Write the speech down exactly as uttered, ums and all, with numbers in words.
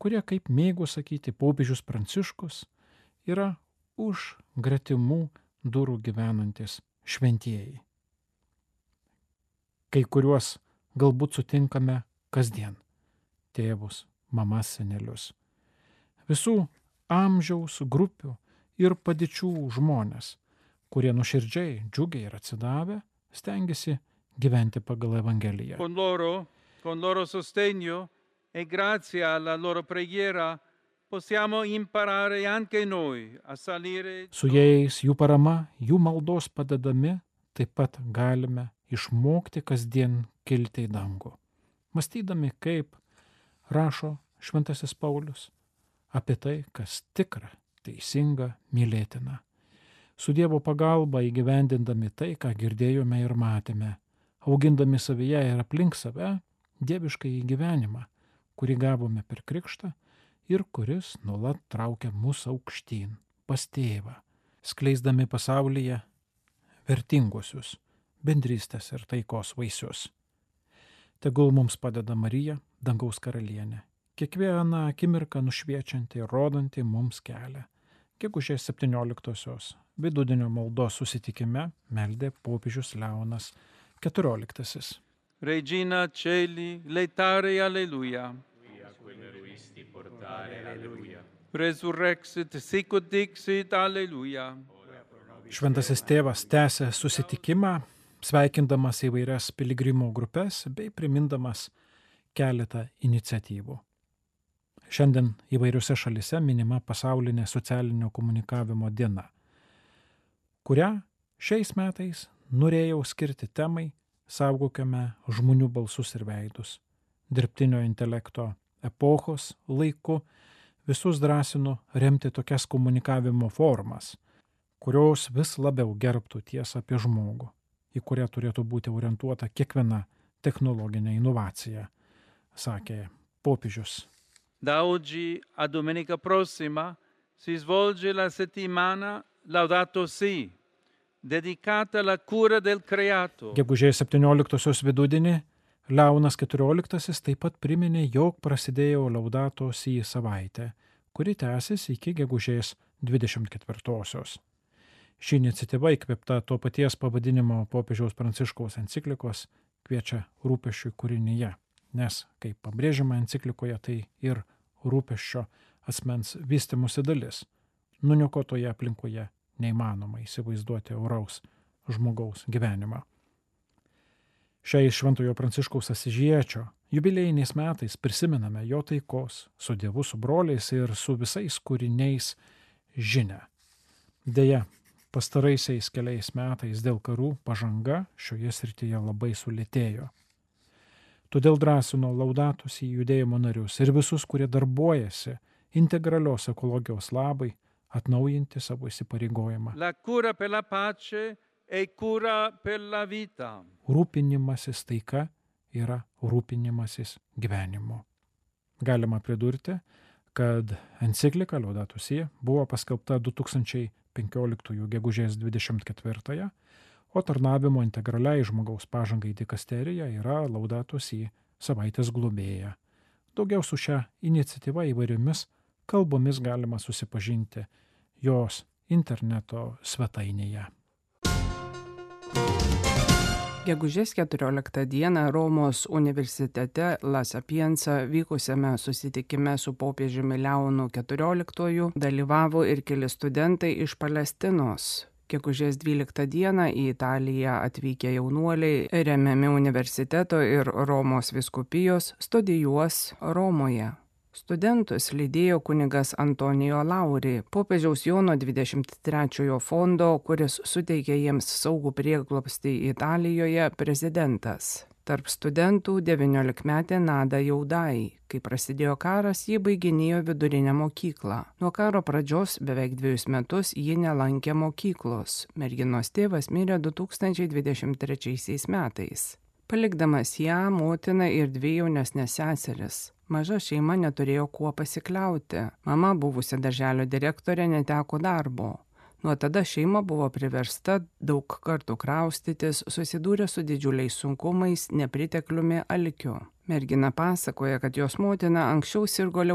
kurie, kaip mėgo sakyti popiežius Pranciškus, yra už gretimų durų gyvenantis šventieji, kai kuriuos galbūt sutinkame kasdien – tėvus, mamas, senelius, visų amžiaus grupių ir padėčių žmonės, kurie nuoširdžiai, džiugiai ir atsidavę stengiasi gyventi pagal Evangeliją. Con loro, con loro sostegno e grazie alla loro preghiera possiamo imparare anche noi a salire. Su jais, jų parama, jų maldos padedami, taip pat galime išmokti kasdien kilti į dangų. Mąstydami, kaip rašo Šventasis Paulius, apie tai, kas tikra, teisinga, mylėtina. Su Dievo pagalba įgyvendindami tai, ką girdėjome ir matėme, augindami savyje ir aplink save dievišką gyvenimą, kurį gavome per krikštą ir kuris nuolat traukia mus aukštyn, pas Tėvą, skleisdami pasaulyje vertinguosius bendrystės ir taikos vaisius. Tegul mums padeda Marija, dangaus karalienė, kiekvieną akimirką nušviečianti ir rodanti mums kelią. Gegužės septynioliktosios vidudienio maldos susitikime meldė popiežius Leonas keturioliktasis. Regina Celi, letare alleluia. Resurrexit, sic ut dixit, alleluia. Šventasis tėvas tęsė susitikimą, sveikindamas įvairias piligrimų grupės bei primindamas keletą iniciatyvų. Šiandien įvairiose šalise minima pasaulinė socialinio komunikavimo diena, kurią šiais metais norėjau skirti temai Saugokime žmonių balsus ir veidus. Dirbtinio intelekto epochos laiku visus drąsinu remti tokias komunikavimo formas, kurios vis labiau gerbtų tiesą apie žmogų, į kurią turėtų būti orientuota kiekviena technologinė inovacija, sakė popiežius. Da oggi a domenica prossima si svolge la settimana Laudato Si, dedicata alla cura del creato. Gegužės septynioliktosios vidudienį Leonas keturioliktasis taip pat priminė, jog prasidėjo Laudato Si savaitė, kuri tęsis iki gegužės dvidešimt ketvirtosios. Ši iniciatyva įkvėpta to paties pavadinimo popiežiaus Pranciškaus enciklikos kviečia rūpesčiui kūrinyje, nes, kaip pabrėžiama enciklikoje, tai ir rūpesčio asmens vystymosi dalis. Nuniokotoje aplinkoje neįmanoma įsivaizduoti oraus žmogaus gyvenimą. Šiais Šventojo Pranciškaus Asyžiečio jubiliejiniais metais prisimename jo taikos su Dievu, su broliais ir su visais kūriniais žinią. Deja, pastaraisiais keliais metais dėl karų pažanga šioje srityje labai sulėtėjo. Todėl drąsino Laudato Si judėjimo narius ir visus, kurie darbuojasi integralios ekologijos labai, atnaujinti savo įsipareigojimą. La cura per la pace e cura per la vita. Rūpinimasis taika yra rūpinimasis gyvenimu. Galima pridurti, kad enciklika Laudato Si buvo paskelbta du tūkstančiai penkioliktųjų gegužės dvidešimt ketvirtąją, o tarnavimo integraliai žmogaus pažangai dikasterija yra Laudato Si savaitės globėja. Daugiau su šia iniciatyva įvairiomis kalbomis galima susipažinti jos interneto svetainėje. Gegužės keturioliktą dieną Romos universitete La Sapienza vykusiame susitikime su popiežiumi Leonu keturioliktuoju dalyvavo ir keli studentai iš Palestinos. Gegužės dvyliktą dieną į Italiją atvykę jaunuoliai, remiami universiteto ir Romos vyskupijos, studijuos Romoje. Studentus lydėjo kunigas Antonijo Lauri, popiežiaus Jono dvidešimt trečiojo fondo, kuris suteikė jiems saugų prieglobstį Italijoje, prezidentas. Tarp studentų devyniolikmetė Nada Jaudai. Kai prasidėjo karas, ji baiginėjo vidurinę mokyklą. Nuo karo pradžios beveik dviejus metus ji nelankė mokyklos. Merginos tėvas mirė du tūkstančiai dvidešimt trečiaisiais metais. Palikdamas ją, motina ir dvi jaunesnės seseris. Maža šeima neturėjo kuo pasikliauti. Mama, buvusi darželio direktorė, neteko darbo. Nuo tada šeima buvo priversta daug kartų kraustytis, susidūrė su didžiuliais sunkumais, nepritekliumi, alkiu. Mergina pasakoja, kad jos motina anksčiau sirgo